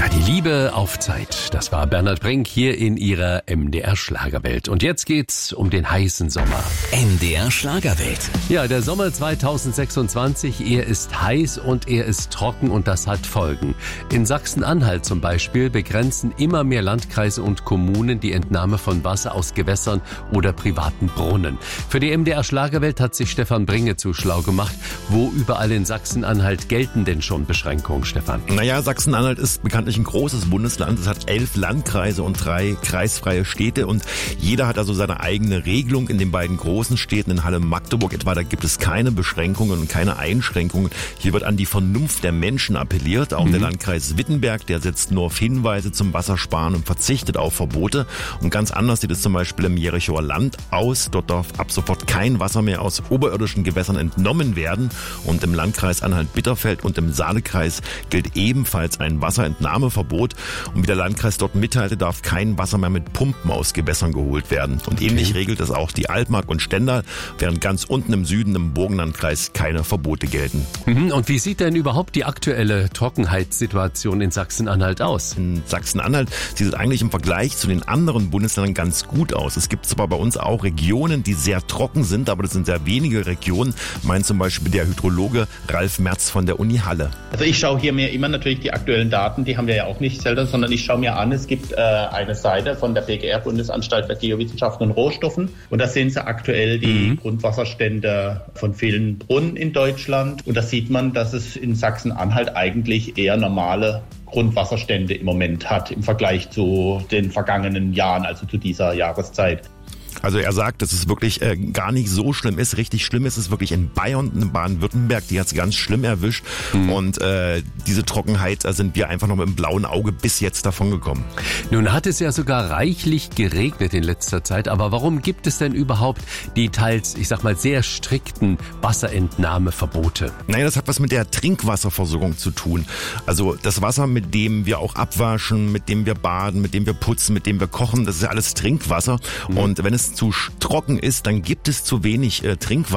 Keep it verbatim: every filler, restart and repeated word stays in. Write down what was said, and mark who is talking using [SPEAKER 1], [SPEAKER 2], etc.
[SPEAKER 1] Ja, die Liebe auf Zeit. Das war Bernhard Brink hier in ihrer M D R Schlagerwelt. Und jetzt geht's um den heißen Sommer.
[SPEAKER 2] M D R Schlagerwelt.
[SPEAKER 1] Ja, der Sommer zweitausendsechsundzwanzig, er ist heiß und er ist trocken und das hat Folgen. In Sachsen-Anhalt zum Beispiel begrenzen immer mehr Landkreise und Kommunen die Entnahme von Wasser aus Gewässern oder privaten Brunnen. Für die M D R Schlagerwelt hat sich Stefan Bringe zu schlau gemacht. Wo überall in Sachsen-Anhalt gelten denn schon Beschränkungen, Stefan?
[SPEAKER 3] Naja, Sachsen-Anhalt ist bekanntlich ein großes Bundesland. Es hat elf Landkreise und drei kreisfreie Städte und jeder hat also seine eigene Regelung. In den beiden großen Städten, in Halle und Magdeburg etwa, da gibt es keine Beschränkungen und keine Einschränkungen. Hier wird an die Vernunft der Menschen appelliert. Auch mhm. der Landkreis Wittenberg, der setzt nur auf Hinweise zum Wassersparen und verzichtet auf Verbote. Und ganz anders sieht es zum Beispiel im Jerichower Land aus. Dort darf ab sofort kein Wasser mehr aus oberirdischen Gewässern entnommen werden. Und im Landkreis Anhalt-Bitterfeld und im Saalekreis gilt ebenfalls ein Wasserentnahmeverbot. Und wie der Landkreis dort mitteilte, darf kein Wasser mehr mit Pumpen aus Gewässern geholt werden. Und okay. ähnlich regelt es auch die Altmark und Stendal, während ganz unten im Süden im Burgenlandkreis keine Verbote gelten.
[SPEAKER 1] Und wie sieht denn überhaupt die aktuelle Trockenheitssituation in Sachsen-Anhalt aus?
[SPEAKER 3] In Sachsen-Anhalt sieht es eigentlich im Vergleich zu den anderen Bundesländern ganz gut aus. Es gibt zwar bei uns auch Regionen, die sehr trocken sind, aber das sind sehr wenige Regionen, meint zum Beispiel der Hydrologe Ralf Merz von der Uni Halle.
[SPEAKER 4] Also ich schaue hier mir immer natürlich die aktuellen Daten, die haben wir ja auch nicht selten, sondern ich schaue mir an, es gibt äh, eine Seite von der B G R, Bundesanstalt für Geowissenschaften und Rohstoffen, und da sehen Sie aktuell die mhm. Grundwasserstände von vielen Brunnen in Deutschland, und da sieht man, dass es in Sachsen-Anhalt eigentlich eher normale Grundwasserstände im Moment hat im Vergleich zu den vergangenen Jahren, also zu dieser Jahreszeit.
[SPEAKER 3] Also er sagt, dass es wirklich äh, gar nicht so schlimm ist. Richtig schlimm ist es wirklich in Bayern und in Baden-Württemberg. Die hat es ganz schlimm erwischt. Mhm. Und äh, diese Trockenheit, da sind wir einfach noch mit dem blauen Auge bis jetzt davon gekommen.
[SPEAKER 1] Nun hat es ja sogar reichlich geregnet in letzter Zeit. Aber warum gibt es denn überhaupt die teils, ich sag mal, sehr strikten Wasserentnahmeverbote?
[SPEAKER 3] Naja, das hat was mit der Trinkwasserversorgung zu tun. Also das Wasser, mit dem wir auch abwaschen, mit dem wir baden, mit dem wir putzen, mit dem wir kochen, das ist ja alles Trinkwasser. Mhm. Und wenn es zu trocken ist, dann gibt es zu wenig äh, Trinkwasser.